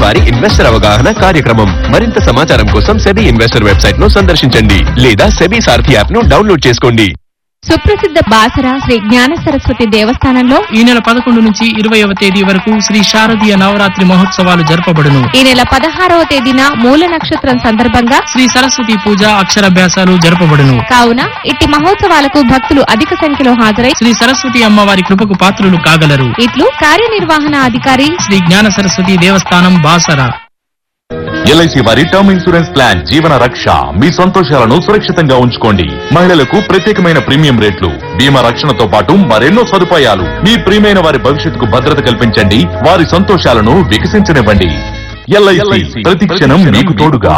వారి ఇన్వెస్టర్ అవగాహన కార్యక్రమం. మరింత సమాచారం కోసం సెబీ ఇన్వెస్టర్ వెబ్సైట్ ను సందర్శించండి లేదా సెబీ సారథి యాప్ ను డౌన్లోడ్ చేసుకోండి. సుప్రసిద్ధ బాసర శ్రీ జ్ఞాన సరస్వతి దేవస్థానంలో ఈ నెల 11 నుంచి 20వ తేదీ వరకు శ్రీ శారదీయ నవరాత్రి మహోత్సవాలు జరపబడును. ఈ నెల 16వ తేదీన మూల నక్షత్రం సందర్భంగా శ్రీ సరస్వతి పూజ అక్షరాభ్యాసాలు జరపబడును. కావున ఇట్టి మహోత్సవాలకు భక్తులు అధిక సంఖ్యలో హాజరై శ్రీ సరస్వతి అమ్మవారి కృపకు పాత్రులు కాగలరు. ఇట్లు కార్యనిర్వహణ అధికారి శ్రీ జ్ఞాన సరస్వతి దేవస్థానం బాసర. ఎల్ఐసి వారి టర్మ్ ఇన్సూరెన్స్ ప్లాన్ జీవన రక్ష. మీ సంతోషాలను సురక్షితంగా ఉంచుకోండి. మహిళలకు ప్రత్యేకమైన ప్రీమియం రేట్లు, బీమా రక్షణతో పాటు మరెన్నో సదుపాయాలు. మీ ప్రియమైన వారి భవిష్యత్తుకు భద్రత కల్పించండి. వారి సంతోషాలను వికసించనివ్వండి. ఎల్ఐసి ప్రతి క్షణం మీకు తోడుగా.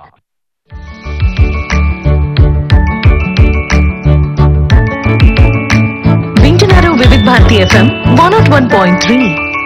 వింటున్నారు వివిధ భారతి FM 101.3.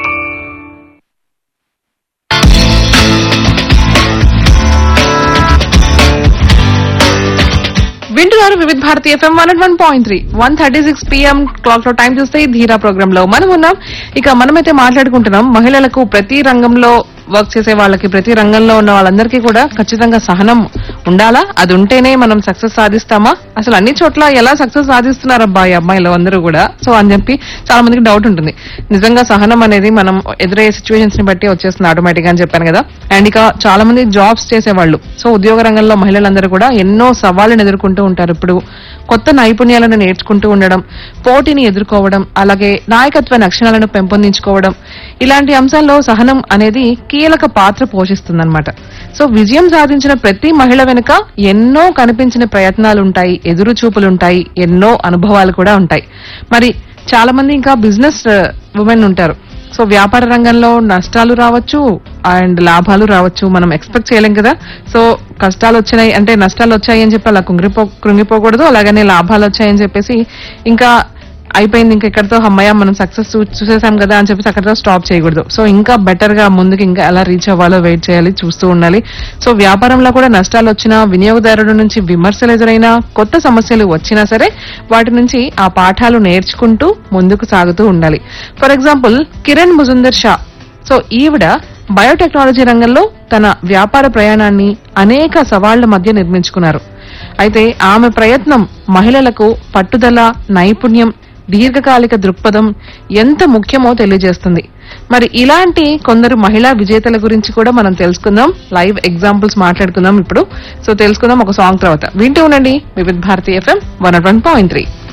వింటున్నారు వివిధ భారతి FM 101.3. 1:36 PM క్లాక్ లో టైం చూస్తే ఈ ధీరా ప్రోగ్రామ్ లో మనం ఉన్నాం. ఇక మనమైతే మాట్లాడుకుంటున్నాం మహిళలకు ప్రతి రంగంలో వర్క్ చేసే వాళ్ళకి, ప్రతి రంగంలో ఉన్న వాళ్ళందరికీ కూడా ఖచ్చితంగా సహనం ఉండాలా? అది ఉంటేనే మనం సక్సెస్ సాధిస్తామా? అసలు అన్ని చోట్ల ఎలా సక్సెస్ సాధిస్తున్నారు అబ్బాయి అమ్మాయిలు అందరూ కూడా? సో అని చెప్పి చాలా మందికి డౌట్ ఉంటుంది. నిజంగా సహనం అనేది మనం ఎదురయ్యే సిచ్యువేషన్స్ ని బట్టి వచ్చేస్తుంది ఆటోమేటిక్ గా అని చెప్పాను కదా. అండ్ ఇక చాలా మంది జాబ్స్ చేసేవాళ్ళు, సో ఉద్యోగ రంగంలో మహిళలందరూ కూడా ఎన్నో సవాళ్ళను ఎదుర్కొంటూ ఉంటారు. ఇప్పుడు కొత్త నైపుణ్యాలను నేర్చుకుంటూ ఉండడం, పోటీని ఎదుర్కోవడం, అలాగే నాయకత్వ లక్షణాలను పెంపొందించుకోవడం, ఇలాంటి అంశాల్లో సహనం అనేది కీలక పాత్ర పోషిస్తుందన్నమాట. సో విజయం సాధించిన ప్రతి మహిళ వెనుక ఎన్నో కనిపించిన ప్రయత్నాలుంటాయి, ఎదురు చూపులుంటాయి, ఎన్నో అనుభవాలు కూడా ఉంటాయి. మరి చాలా మంది ఇంకా బిజినెస్ ఉమెన్ ఉంటారు. సో వ్యాపార రంగంలో నష్టాలు రావచ్చు అండ్ లాభాలు రావచ్చు, మనం ఎక్స్పెక్ట్ చేయలేం కదా. సో కష్టాలు వచ్చినాయి అంటే నష్టాలు వచ్చాయి అని చెప్పి అలా కృంగిపోకూడదు, అలాగనే లాభాలు వచ్చాయని చెప్పేసి ఇంకా అయిపోయింది, ఇంకా ఎక్కడితో అమ్మయ్య మనం సక్సెస్ చూసేసాం కదా అని చెప్పేసి అక్కడితో స్టాప్ చేయకూడదు. సో ఇంకా బెటర్ గా ముందుకు ఇంకా ఎలా రీచ్ అవ్వాలో వెయిట్ చేయాలి, చూస్తూ ఉండాలి. సో వ్యాపారంలో కూడా నష్టాలు వచ్చినా, వినియోగదారుల నుంచి విమర్శలు ఎదురైనా, కొత్త సమస్యలు వచ్చినా సరే వాటి నుంచి ఆ పాఠాలు నేర్చుకుంటూ ముందుకు సాగుతూ ఉండాలి. For example Kiran Majumdar Shah. So ఈవిడ బయోటెక్నాలజీ రంగంలో తన వ్యాపార ప్రయాణాన్ని అనేక సవాళ్ల మధ్య నిర్మించుకున్నారు. అయితే ఆమె ప్రయత్నం మహిళలకు పట్టుదల, నైపుణ్యం, దీర్ఘకాలిక దృక్పథం ఎంత ముఖ్యమో తెలియజేస్తుంది. మరి ఇలాంటి కొందరు మహిళా విజేతల గురించి కూడా మనం తెలుసుకుందాం, లైవ్ ఎగ్జాంపుల్స్ మాట్లాడుకుందాం ఇప్పుడు. సో తెలుసుకుందాం ఒక సాంగ్ తర్వాత. వింటూ ఉండండి వివిధ భారతి FM 101.3.